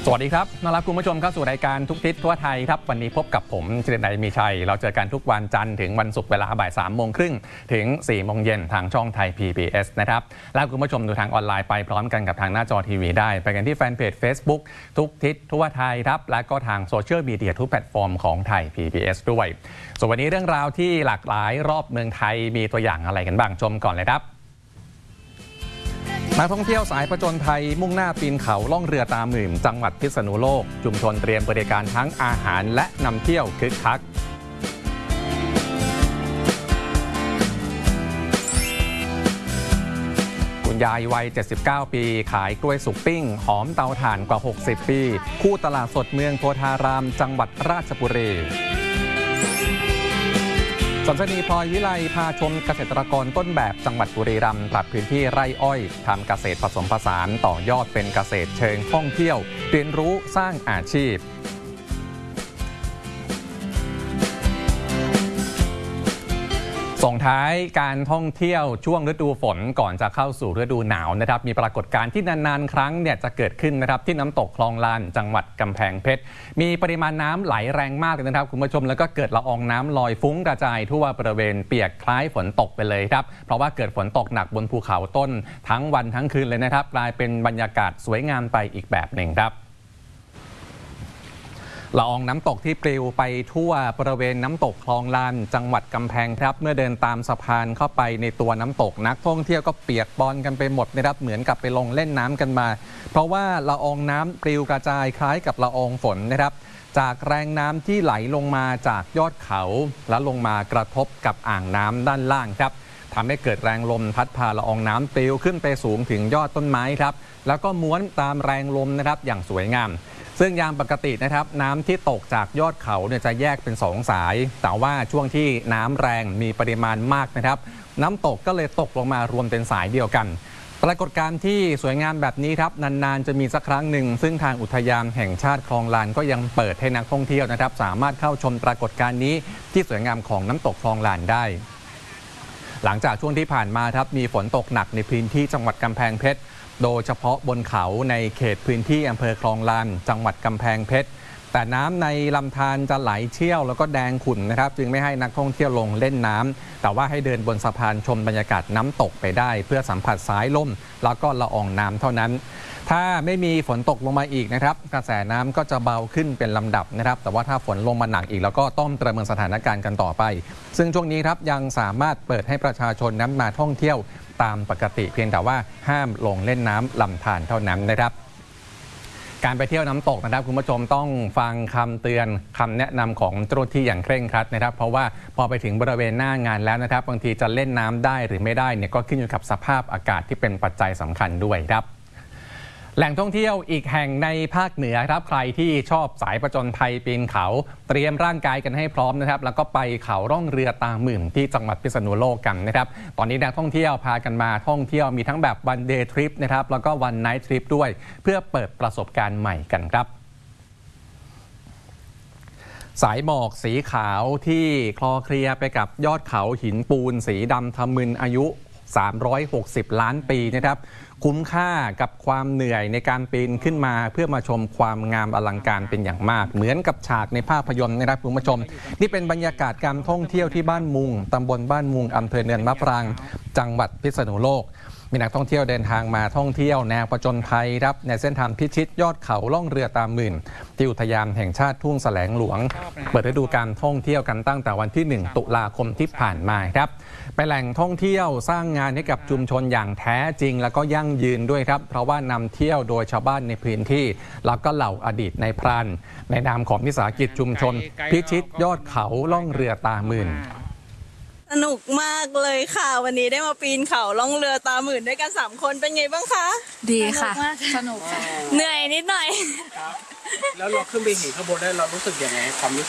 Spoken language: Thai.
สวัสดีครับต้อนรับคุณผู้ชมเข้าสู่รายการทุกทิศทั่วไทยครับวันนี้พบกับผมเจริญไดมีชัยเราเจอกันทุกวันจันทร์ถึงวันศุกร์เวลาบ่าย3:30 น.ถึง4 โมงเย็นทางช่องไทย PBS นะครับแล้วคุณผู้ชมดูทางออนไลน์ไปพร้อมกันกับทางหน้าจอทีวีได้ไปกันที่แฟนเพจ Facebook ทุกทิศทั่วไทยครับและก็ทางโซเชียลมีเดียทุกแพลตฟอร์มของไทย PBS ด้วยส่วนวันนี้เรื่องราวที่หลากหลายรอบเมืองไทยมีตัวอย่างอะไรกันบ้างชมก่อนเลยครับนักท่องเที่ยวสายผจญภัยมุ่งหน้าปีนเขาล่องเรือตาหมื่นจังหวัดพิษณุโลกชุมชนเตรียมบริการทั้งอาหารและนำเที่ยวคึกคักคุณยายวัย79 ปีขายกล้วยสุกปิ้งหอมเตาถ่านกว่า60 ปีคู่ตลาดสดเมืองโพธารามจังหวัดราชบุรีสัมสนีพลอยวิไลพาชมเกษตรกรต้นแบบจังหวัดบุรีรัมย์ปรับพื้นที่ไร่อ้อยทำเกษตรผสมผสานต่อยอดเป็นเกษตรเชิงท่องเที่ยวเรียนรู้สร้างอาชีพส่งท้ายการท่องเที่ยวช่วงฤดูฝนก่อนจะเข้าสู่ฤดูหนาวนะครับมีปรากฏการณ์ที่นานๆครั้งเนี่ยจะเกิดขึ้นนะครับที่น้ำตกคลองลานจังหวัดกำแพงเพชรมีปริมาณน้ำไหลแรงมากเลยนะครับคุณผู้ชมแล้วก็เกิดละอองน้ำลอยฟุ้งกระจายทั่วบริเวณเปียกคล้ายฝนตกไปเลยครับเพราะว่าเกิดฝนตกหนักบนภูเขาต้นทั้งวันทั้งคืนเลยนะครับกลายเป็นบรรยากาศสวยงามไปอีกแบบหนึ่งครับละอองน้ำตกที่ปลิวไปทั่วบริเวณน้ำตกคลองลานจังหวัดกำแพงครับเมื่อเดินตามสะพานเข้าไปในตัวน้ำตกนักท่องเที่ยวก็เปียกปอนกันไปหมดนะครับเหมือนกับไปลงเล่นน้ำกันมาเพราะว่าละอองน้ำปลิวกระจายคล้ายกับละอองฝนนะครับจากแรงน้ำที่ไหลลงมาจากยอดเขาและลงมากระทบกับอ่างน้ำด้านล่างครับทำให้เกิดแรงลมพัดพาละอองน้ำปลิวขึ้นไปสูงถึงยอดต้นไม้ครับแล้วก็ม้วนตามแรงลมนะครับอย่างสวยงามซึ่งยามปกตินะครับน้ำที่ตกจากยอดเขาเนี่ยจะแยกเป็น2 สายแต่ว่าช่วงที่น้ำแรงมีปริมาณมากนะครับน้ำตกก็เลยตกลงมารวมเป็นสายเดียวกันปรากฏการณ์ที่สวยงามแบบนี้ครับนานๆจะมีสักครั้งหนึ่งซึ่งทางอุทยานแห่งชาติคลองลานก็ยังเปิดให้นักท่องเที่ยวนะครับสามารถเข้าชมปรากฏการณ์นี้ที่สวยงามของน้ำตกคลองลานได้หลังจากช่วงที่ผ่านมาครับมีฝนตกหนักในพื้นที่จังหวัดกำแพงเพชรโดยเฉพาะบนเขาในเขตพื้นที่อำเภอคลองลานจังหวัดกำแพงเพชรแต่น้ำในลำธารจะไหลเชี่ยวแล้วก็แดงขุ่นนะครับจึงไม่ให้นักท่องเที่ยวลงเล่นน้ำแต่ว่าให้เดินบนสะพานชมบรรยากาศน้ำตกไปได้เพื่อสัมผัสสายลมแล้วก็ละอองน้ำเท่านั้นถ้าไม่มีฝนตกลงมาอีกนะครับกระแสน้ำก็จะเบาขึ้นเป็นลำดับนะครับแต่ว่าถ้าฝนลงมาหนักอีกแล้วก็ต้องประเมินสถานการณ์กันต่อไปซึ่งช่วงนี้ครับยังสามารถเปิดให้ประชาชนนั้นมาท่องเที่ยวตามปกติเพียงแต่ว่าห้ามลงเล่นน้ำลำธารเท่านั้นนะครับการไปเที่ยวน้ำตกนะครับคุณผู้ชมต้องฟังคำเตือนคำแนะนำของเจ้าหน้าที่อย่างเคร่งครัดนะครับเพราะว่าพอไปถึงบริเวณหน้างานแล้วนะครับบางทีจะเล่นน้ำได้หรือไม่ได้เนี่ยก็ขึ้นอยู่กับสภาพอากาศที่เป็นปัจจัยสำคัญด้วยครับแหล่งท่องเที่ยวอีกแห่งในภาคเหนือครับใครที่ชอบสายผจญภัยปีนเขาเตรียมร่างกายกันให้พร้อมนะครับแล้วก็ไปเขาร่องเรือตาหมื่นที่จังหวัดพิษณุโลกกันนะครับตอนนี้นักท่องเที่ยวพากันมาท่องเที่ยวมีทั้งแบบวันเดย์ทริปนะครับแล้วก็วันไนท์ทริปด้วยเพื่อเปิดประสบการณ์ใหม่กันครับสายหมอกสีขาวที่คลอเคลียไปกับยอดเขาหินปูนสีดำทะมึนอายุ360 ล้านปีนะครับคุ้มค่ากับความเหนื่อยในการปีนขึ้นมาเพื่อมาชมความงามอลังการเป็นอย่างมากเหมือนกับฉากในภาพยนตร์นะครับคุณผู้ชมนี่เป็นบรรยากาศการท่องเที่ยวที่บ้านมุงตำบลบ้านมุงอำเภอเนินมะปรางจังหวัดพิษณุโลกมีนักท่องเที่ยวเดินทางมาท่องเที่ยวแนวผจญภัยครับในเส้นทางพิชิตยอดเขาล่องเรือตาหมื่นที่อุทยานแห่งชาติทุ่งแสลงหลวงเปิดฤดูการท่องเที่ยวกันตั้งแต่วันที่1 ตุลาคมที่ผ่านมาครับไปแหล่งท่องเที่ยวสร้างงานให้กับชุมชนอย่างแท้จริงแล้วก็ยั่งยืนด้วยครับเพราะว่านำเที่ยวโดยชาวบ้านในพื้นที่แล้วก็เหล่าอดีตในพรานในนามของวิสาหกิจชุมชนพิชิตยอดเขาล่องเรือตาหมื่นสนุกมากเลยค่ะวันนี้ได้มาปีนเขาล่องเรือตาหมื่นด้วยกัน3 คนเป็นไงบ้างคะดีค่ะสนุกเหนื่อยนิดหน่อยแล้วเราขึ้นไปเห็นข้างบนได้เรารู้สึกยังไงความรู้